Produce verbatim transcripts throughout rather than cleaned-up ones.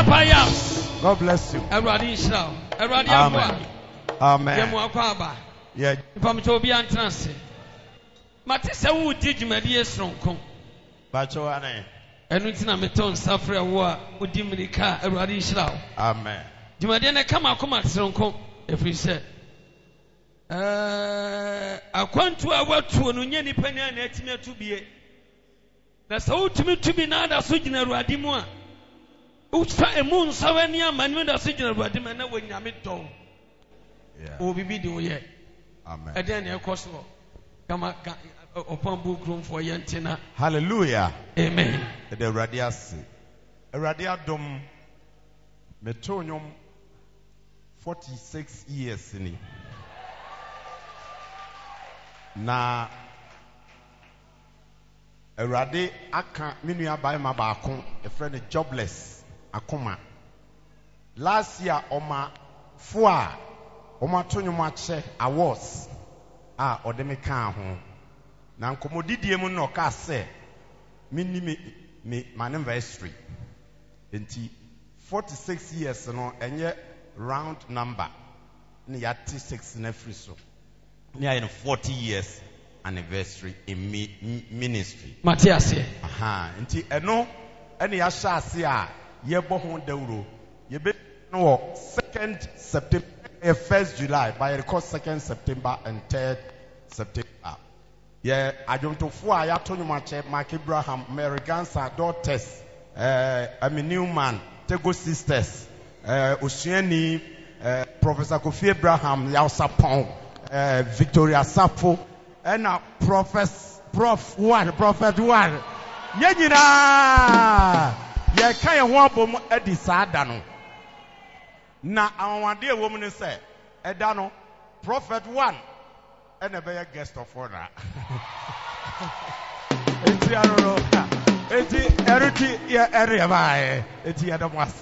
Papa Yams. God bless you. Everybody shout. Everybody Amen. Amen. Yemu akwaba. Yeah. Ipamcho obi antranse. Mate se wo di dwumadi esronko. Bacho ane. Enu ti na meton safre wo a odi mirika everybody shout. Amen. Dwumadi na kama akoma esronko efri se. Eh akwantu a watu no nye nipa na na atimi atubie. Na sa utimi tubi na da so gina Awurade mu a. Usta emu nsawe ni amanu da so gina Awurade mu na wonyame don. Yeah. O bibi de oye. Amen. Eden na ekoso. Kama upon book room for yentina. Hallelujah. Amen. The radiasi. Radiadom metonyum forty-six years ni. Na Erade aka minua bai ma baako a friend jobless akoma. Last year oma foa oma tonyo mache awards a odeme kan ho. Na nkomodidie mu no ka se minni me me anniversary. Enti forty-six years no enye round number. Ni ya thirty-six na free so. Ni ya forty years anniversary in mi ministry. Matthias. Aha, nti eno ene ya sha ase a ye bo ho dawro. Ye be no second September, first July, by record second September and third September. Yeah, ajontofo a ya tonyo mache Mark Abraham, Mary Gansa daughters, uh, I'm a new man, Tego sisters, uh, Osuani, uh, Professor Kofi Abraham, Yao Sapon, uh, Victoria Sapo, and now Professor Prof one, Prophet one. Yenina, ye kaya wabom edi sadano. Na awade woman say, Edano, Prophet one. And a better guest of honor. It's the other. It's the Eriti area by it's the other one.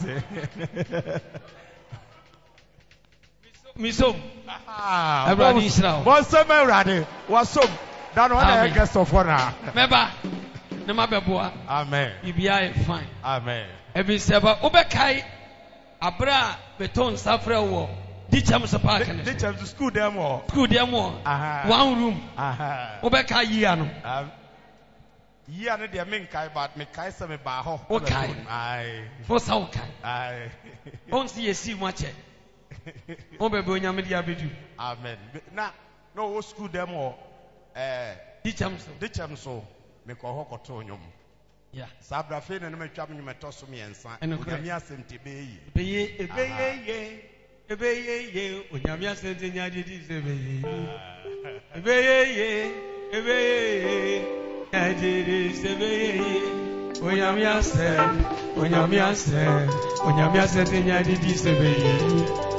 Misom. Ah, Everybody Israel. One summer ready. Was some that one a guest of honor. Meba. Nemabeboa. Amen. You be fine. Amen. Every seven. Obekai. Abra beton safra wo. Teacher must park in Teacher to school them all. School them all. One room. Aha. Obeka yiano. Um, yeah, no, they mean kai, but me kai some baho. Okay. Aye. For so kai. Aye. Don't see a see much. Obe bonya media bedu. Amen. Na no school them all. Eh. Teacher must. Teacher so me ko hoko to nyom. Yeah. Sabra fe na me twa me metoso me ensa. Onyame asem te be yi. Be ye, e be ye ye. Ebe ye ye, onyame asente nyade di sebe ye. Ebe ye ye, ebe ye, nyade di sebe ye. Onyame asem, onyame asem, onyame asente nyade di sebe ye.